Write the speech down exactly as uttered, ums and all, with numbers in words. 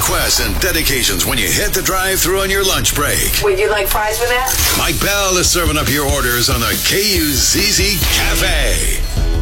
requests and dedications when you hit the drive-thru on your lunch break. Would you like fries with that? Mike Bell is serving up your orders on the K U Z Z Cafe.